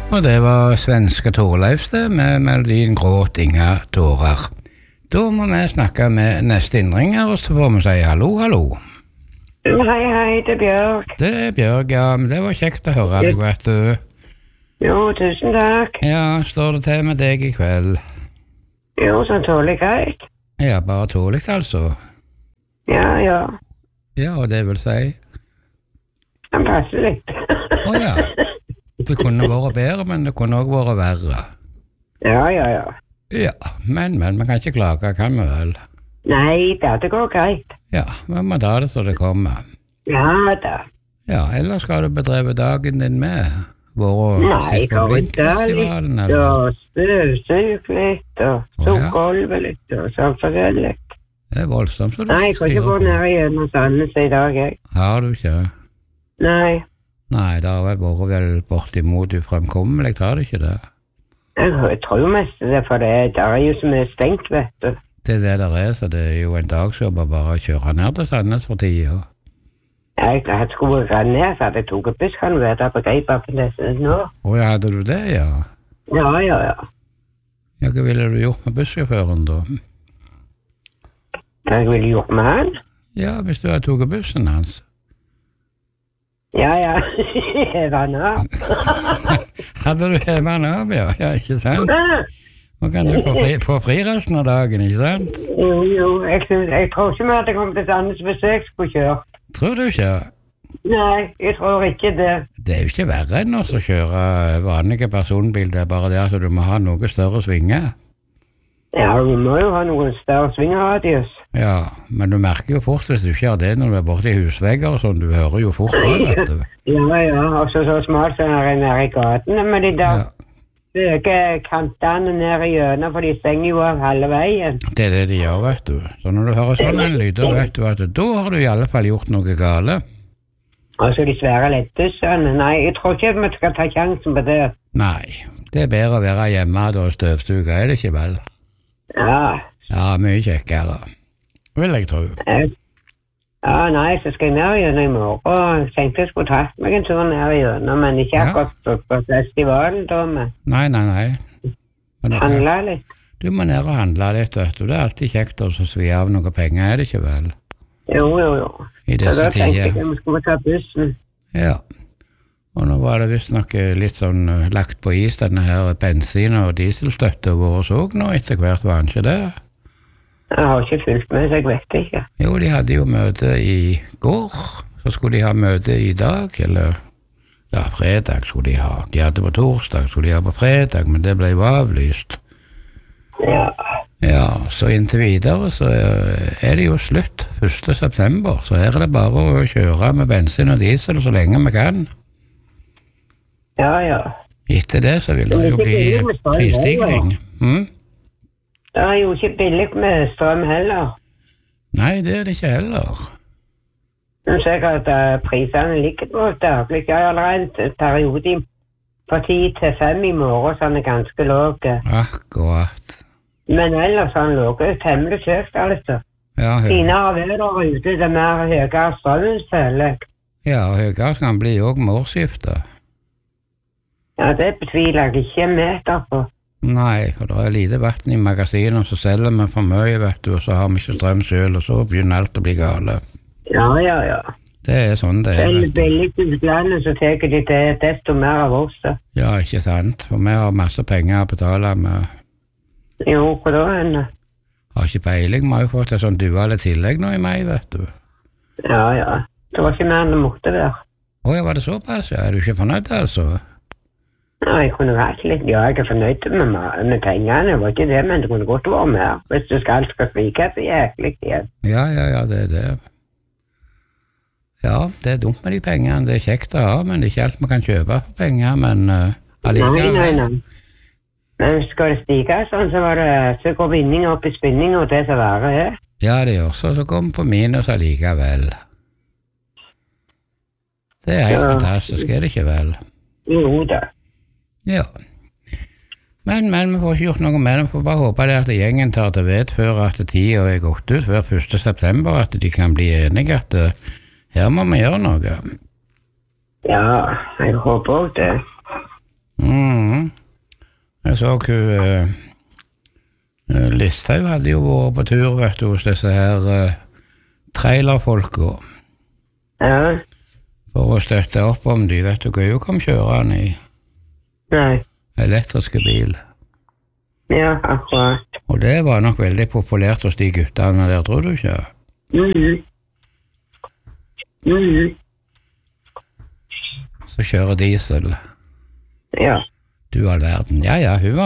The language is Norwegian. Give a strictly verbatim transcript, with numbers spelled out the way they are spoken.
Og det var svenske Torleifs det, med melodien Gråt inga tårer. Da må vi snakke med neste innringer, og så får vi si hallo, hallo. Hei, hei, det er Bjørg. Det er Bjørg, ja, men det var kjekt å høre deg, vet du. Jo, tusen takk. Ja, står det til med deg i kveld? Jo, sånn tålig greit. Ja, bare tålig altså. Ja, ja. Ja, og det vil si? Han passer litt. Åja. Det kunne vært bedre, men det kunne også vært verre. Ja, ja, ja. Ja, men, men, man kan ikke klage, kan vi vel? Nei da, det går greit. Ja, men man tar det så det kommer. Ja da. Ja, eller skal du bedreve dagen din med? Våre Nei, jeg går ikke litt, og støvsug litt, og tok gulvet litt, og sånn forskjellig. Det er voldsomt, så du Nei, jeg kan ikke gå ned gjennom Sandnes i dag, jeg. Har du ikke? Nei. Nei, det har vel vært vel bortimot ufremkommelig, tar det ikke det? Jeg, jeg tror mest det, for det, det er jo så mye stengt, vet du. Det er det der er, så det er jo en dagsjobb å bare kjøre ned til Sandnes for tida. Jeg hadde skulle gå ned, så hadde jeg tok buss, kan du vite, på Greipa på det nå. Å, ja, hadde du det, ja? Ja, ja, ja. Ja, hva ville du gjort med bussjåføren da? Hva ville du gjort med han? Ja, hvis du hadde tatt bussen hans. Ja, ja, hevet han av. Hadde du hevet han av, ja, ja, ikke sant? Nå kan du få fri, få fri resten av dagen, ikke sant? Jo, jo, jeg, synes, jeg tror ikke vi hadde kommet til Sandnes hvis jeg skulle kjøre. Tror du ikke? Nei, jeg tror ikke det. Det er jo ikke verre enn å kjøre vanlige personbil, det er bare det at du må ha noe større svinger. Ja, du må jo ha noen større svingradius. Ja, men du merker jo fort hvis du ikke har det når du er borte i husvegger og sånn, du hører jo fort det, vet du. Ja, ja, og så så smalt som er nede i gatene med de der høye kantene nede i hjørnet, for de stenger jo av halve veien. Det er det de gjør, vet du. Så når du hører sånn en lyd, da vet du at da har du i alle fall gjort noe gale. Altså de svære lettbussene, nei, jeg tror ikke vi skal ta sjansen på det. Nei, det er bedre å være hjemme da støvstuga, er det ikke vel? Ja. Ja, mye kjekkere. Vil jeg tro. Ja, nei, så skal jeg ned igjen i morgen. Jeg tenkte jeg skulle tatt meg en tur ned igjen, men ikke akkurat på, på festivalen da, men... Nei, nei, nei. Handla litt. Du må ned og handle litt, vet du. Det er alltid kjekt å svi av noen penger, er det ikke vel? Jo, jo, jo. I disse tider. Så da tenkte jeg at vi skulle ta bussen. Ja. Og nå var det visst nok litt sånn uh, lagt på is, denne her bensin- og dieselstøtte våre så nå etter hvert, var han ikke det? Jeg har ikke fulgt med, så jeg vet ikke. Jo, de hadde jo møte i går, så skulle de ha møte i dag, eller ja, fredag skulle de ha. De hadde på torsdag, skulle de ha på fredag, men det ble jo avlyst. Ja. Ja, så inntil videre så er det jo slutt, første september, så her er det bare å kjøre med bensin og diesel så lenge vi kan. Ja, ja. Etter det så vil det jo bli prisstigning. Mm? Det er jo ikke billig med strøm heller. Nei, det er det ikke heller. Nå ser jeg at uh, prisene ligger på daglig. Jeg har allerede en periode på ti til fem i morgen, så den er ganske låg. Akkurat. Men ellers har den låget temmelig kjøkt, altså. Ja, finere vedere ute, det er mer høyere strømsfølge. Ja, og høyere skal den bli også med årsskiftet. Ja, det betviler jeg ikke meter på. Nei, for det er lite vatten i magasiner, så selger vi for mye, vet du, og så har vi ikke strøm selv, og så begynner alt å bli gale. Ja, ja, ja. Det er sånn det er. Selv billig til utlandet, så teker de det desto mer av oss. Da. Ja, ikke sant, for vi har masse penger å betale med. Jo, hva da henne? Har ikke peiling, vi har jo fått et sånn duale tillegg nå i meg, vet du. Ja, ja. Det var ikke mer enn det måtte være. Åja, var det såpass? Ja, er du ikke fornøyd, altså? Ja, jeg kunne vært litt, ja, jeg er fornøyd med, med pengene, det var ikke det, men det kunne godt være mer. Hvis du skal alt skal svike, så jæklig igjen. Ja, ja, ja, det er det. Ja, det er dumt med de pengene, det er kjekt å ha, men det er ikke alt man kan kjøpe for penger, men uh, allikevel. Nei, nei, nei. Men skal det stige sånn, så var det, så går vinning opp i spinning, og det så være her. Ja, det gjør så, så kommer på minus allikevel. Det er helt ja. Fantastisk, er det ikke vel? Jo da. Ja, men, men vi får ikke gjort noe med det, vi får bare håpe det at gjengen tar til vet før at tida er gått ut, før første september, at de kan bli enige at uh, her må vi gjøre noe. Ja, jeg håper også det. Mm. Jeg så hun uh, Listhaug hadde jo vært på tur, vet du, hos disse her uh, trailerfolka. Ja. For å støtte opp om de, vet du, hun kom kjørende i Nei. elektriske bil. Ja, akkurat. Og det var nok veldig populært hos de guttene der, tror du ikke? Mhm. Mhm. Så kjører diesel. Ja. Du all verden. Ja, ja, hun var